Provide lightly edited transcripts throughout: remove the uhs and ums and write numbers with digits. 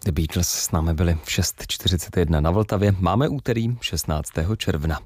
The Beatles s námi byli v 6:41 na Vltavě. Máme úterý 16. června.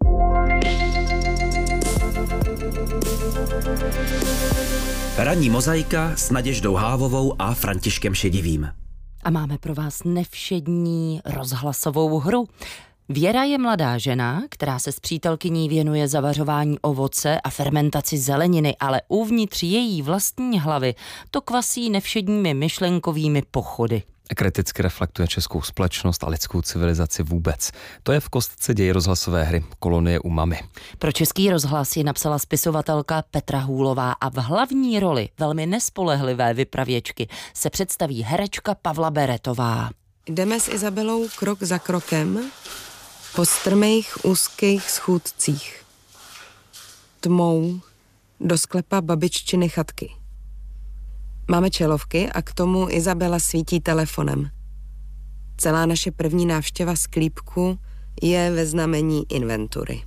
Ranní mozaika s Naděždou Hávovou a Františkem Šedivým. A máme pro vás nevšední rozhlasovou hru. Věra je mladá žena, která se s přítelkyní věnuje zavařování ovoce a fermentaci zeleniny, ale uvnitř její vlastní hlavy to kvasí nevšedními myšlenkovými pochody. Kriticky reflektuje českou společnost a lidskou civilizaci vůbec. To je v kostce děj rozhlasové hry Kolonie u mamy. Pro Český rozhlas ji napsala spisovatelka Petra Hůlová a v hlavní roli velmi nespolehlivé vypravěčky se představí herečka Pavla Beretová. Jdeme s Izabelou krok za krokem po strmých úzkých schůdcích. Tmou do sklepa babiččiny chatky. Máme čelovky a k tomu Izabela svítí telefonem. Celá naše první návštěva sklípku je ve znamení inventury.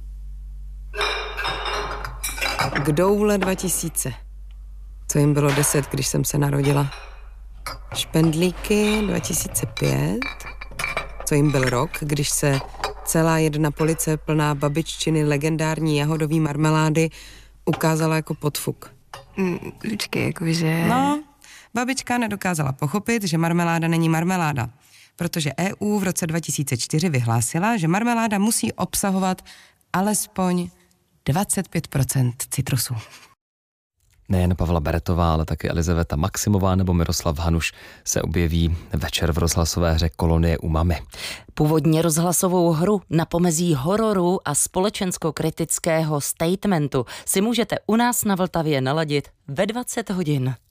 K doule 2000. Co jim bylo 10, když jsem se narodila. Špendlíky 2005. Co jim byl rok, když se celá jedna police plná babiččiny legendární jahodový marmelády ukázala jako podfuk. Počkej, jakože... No, babička nedokázala pochopit, že marmeláda není marmeláda, protože EU v roce 2004 vyhlásila, že marmeláda musí obsahovat alespoň 25% citrusů. Nejen Pavla Beretová, ale taky Elizaveta Maximová nebo Miroslav Hanuš se objeví večer v rozhlasové hře Kolonie u mamy. Původně rozhlasovou hru na pomezí hororu a společensko-kritického statementu si můžete u nás na Vltavě naladit ve 20 hodin.